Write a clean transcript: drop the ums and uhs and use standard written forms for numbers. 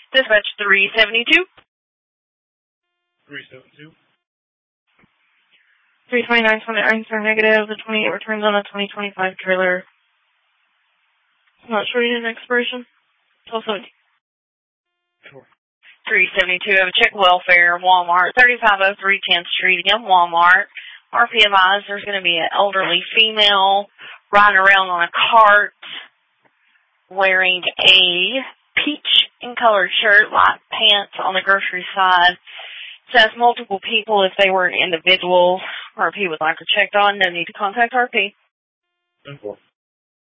Dispatch 372. 372. 329 are negative. The 28 returns on a 2025 trailer. Not sure you need an expiration. 12/17. Sure. 372. I have a check welfare, Walmart, 3503 10th Street, again, Walmart. RP advised there's going to be an elderly female riding around on a cart wearing a peach in colored shirt, light pants on the grocery side. It says multiple people. If they were individuals, RP would like her checked on. No need to contact RP. 10-4.